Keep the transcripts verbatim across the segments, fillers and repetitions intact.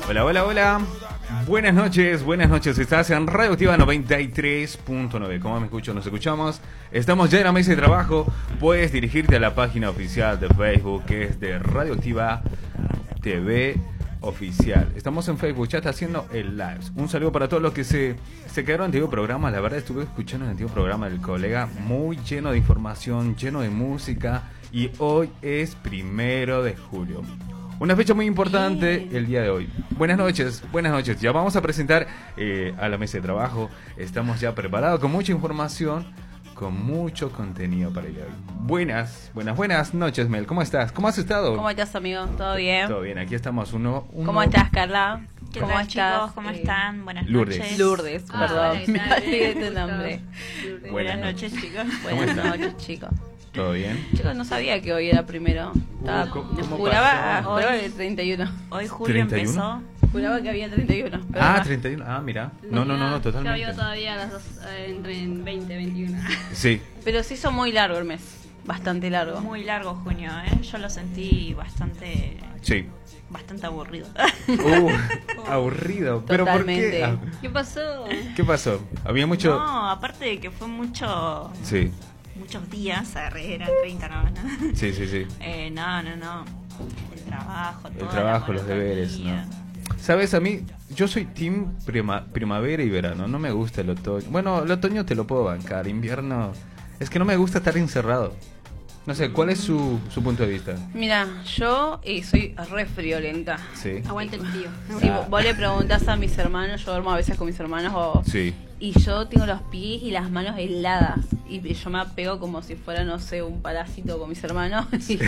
Hola, hola, hola. Buenas noches, buenas noches. Estás en Radioactiva noventa y tres punto nueve. ¿Cómo me escucho? Nos escuchamos. Estamos ya en la mesa de trabajo. Puedes dirigirte a la página oficial de Facebook, que es de Radioactiva T V Oficial. Estamos en Facebook, ya está haciendo el live. Un saludo para todos los que se, se quedaron en el antiguo programa. La verdad, estuve escuchando el antiguo programa del colega, muy lleno de información, lleno de música. Y hoy es primero de julio. Una fecha muy importante el día de hoy. Buenas noches, buenas noches. Ya vamos a presentar eh, a la mesa de trabajo. Estamos ya preparados con mucha información, con mucho contenido para el día de hoy. Buenas, buenas, buenas noches, Mel. ¿Cómo estás? ¿Cómo has estado? ¿Cómo estás, amigo? ¿Todo bien? Todo bien, aquí estamos. Uno, uno... ¿Cómo estás, Carla? ¿Qué ¿Cómo tal, estás? chicos? ¿Cómo Eh, están? Buenas Lourdes. noches. Lourdes, Ah, perdón. hola, ¿qué Me tal? olvidé tu nombre. Buenas Buenas noches, chicos. Buenas están? noches, chicos. ¿Todo bien? Chicos, no sabía que hoy era primero. Estaba, Uh, ¿cómo- cómo juraba, pasó? juraba que treinta y uno. Hoy Julio ¿treinta y uno? empezó. Juraba que había treinta y uno. pero Ah, no. treinta y uno. Ah, mira. No, no, no, no, Yo totalmente. vivo todavía a las dos, eh, entre veinte y veintiuno. Sí. Pero se hizo muy largo el mes. Bastante largo. Muy largo junio, ¿eh? Yo lo sentí bastante Sí. bastante aburrido. Uh, aburrido. ¿Pero por Totalmente. qué? Ah, ¿Qué pasó? ¿Qué pasó? Había mucho... No, aparte de que fue mucho Sí, muchos días, arre, eran treinta, no, no. sí, sí, sí. Eh, no, no, no. El trabajo, El toda trabajo, la los deberes, monotonía. ¿no? Sabes, a mí, yo soy team prima- primavera y verano, no me gusta el otoño. Bueno, el otoño te lo puedo bancar, invierno... Es que no me gusta estar encerrado. No sé, ¿cuál es su, su punto de vista? Mira, yo eh, soy re friolenta. Sí, Aguante el frío. Si Ah. vos- vos le preguntás a mis hermanos, yo duermo a veces con mis hermanos o... sí. Y yo tengo los pies y las manos heladas. Y yo me apego como si fuera, no sé, un parásito con mis hermanos. Y,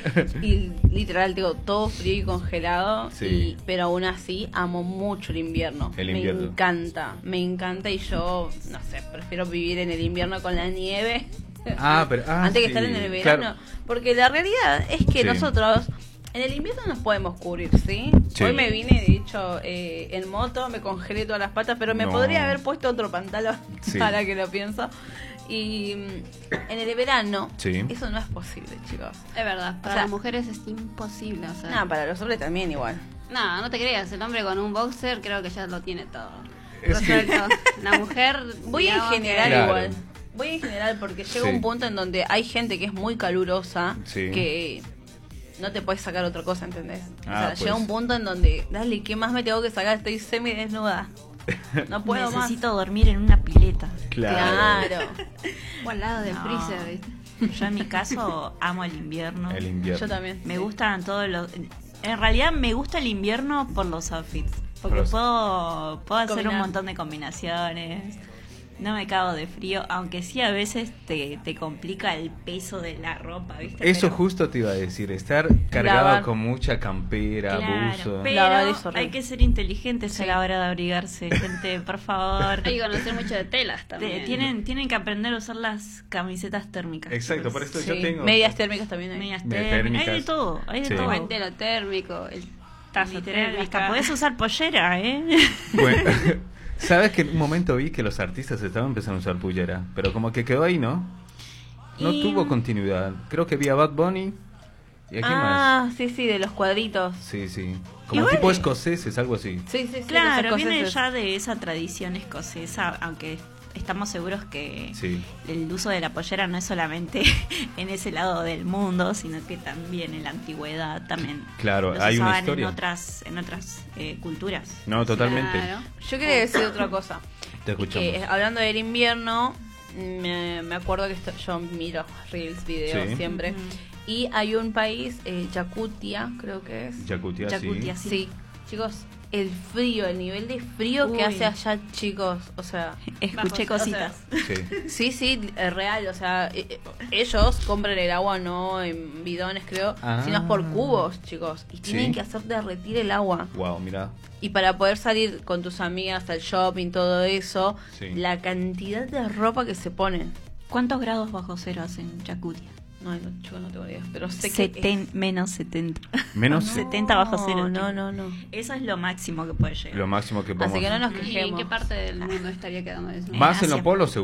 y literal tengo todo frío y congelado. Sí. Y, pero aún así amo mucho el invierno. El invierno. Me encanta, me encanta. Y yo, no sé, prefiero vivir en el invierno con la nieve. Ah, pero... ah, antes que sí, estar en el verano. claro. Porque la realidad es que Sí. nosotros... En el invierno nos podemos cubrir, ¿sí? Sí. Hoy me vine, de hecho, eh, en moto, me congelé todas las patas, pero me No. podría haber puesto otro pantalón, Sí. para que lo pienso. Y mm, en el verano, Sí. eso no es posible, chicos. Es verdad, para O sea- las mujeres es imposible. O sea, No, para los hombres también igual. no, no te creas, el hombre con un boxer creo que ya lo tiene todo. Es que- Resuelto. La mujer. Voy en digamos general que- Claro. igual. Voy en general porque llega Sí. un punto en donde hay gente que es muy calurosa, Sí. que no te puedes sacar otra cosa, ¿entendés? Ah, o sea, pues. llega un punto en donde, dale, ¿qué más me tengo que sacar? Estoy semi desnuda. No puedo más. Necesito dormir en una pileta. Claro. Claro. O al lado del No. freezer, ¿viste? Yo en mi caso amo el invierno. El invierno. Yo también. Me gustan todos los... En realidad me gusta el invierno por los outfits. Porque Por los- puedo, puedo hacer Combinar. un montón de combinaciones. No me cago de frío, aunque sí a veces te, te complica el peso de la ropa, ¿viste? Eso Pero- justo te iba a decir, estar cargado Lavar. con mucha campera, Claro, buzo. pero Lavar es horrible. hay que ser inteligentes Sí. a la hora de abrigarse, gente, por favor. Hay que conocer mucho de telas Te- también. tienen, tienen que aprender a usar las camisetas térmicas. Exacto, chicos. por eso Sí. yo tengo... Medias térmicas también hay. Medias Medias térmicas. Hay de térmicas. todo, hay de Sí. Como todo. el telo térmico, el tazo Literal, térmica. hasta podés usar pollera, ¿eh? Bueno, sabes que en un momento vi que los artistas estaban empezando a usar pullera, pero como que quedó ahí, ¿no? No Y- tuvo continuidad. Creo que vi a Bad Bunny y a quién más. Ah, sí, sí, de los cuadritos. Sí, sí. Como Igual- tipo escoceses, algo así. Sí, sí, sí. Claro, los viene escoceses. ya de esa tradición escocesa, aunque estamos seguros que Sí. el uso de la pollera no es solamente en ese lado del mundo, sino que también en la antigüedad también Claro, los hay una usaban historia. en otras en otras eh, culturas. No, totalmente. Claro. Yo quería decir otra cosa. Te escuchamos. Que, hablando del invierno, me, me acuerdo que esto- yo miro reels, videos Sí. siempre. Ujú. Y hay un país, eh, Yakutia, creo que es. Yakutia, Yakutia, sí. Sí, chicos, el frío, el nivel de frío Uy. que hace allá, chicos. O sea, Escuché Bajo, o cositas. Sí. sí, sí, es real. O sea, eh, eh, ellos compran el agua no en bidones, creo, Ah. sino por cubos, chicos. Y tienen Sí. que hacer derretir el agua. Wow, mira. Y para poder salir con tus amigas al shopping, todo eso, Sí. la cantidad de ropa que se ponen. ¿Cuántos grados bajo cero hacen Yakutia? No, no, yo no tengo idea, pero sé que... Seten- menos setenta. Menos No, setenta bajo cero. No, no, no. Eso es lo máximo que puede llegar. lo máximo que podemos. Así que no nos ¿Y en quejemos. qué parte del mundo estaría quedando eso? Más en los Asia. polos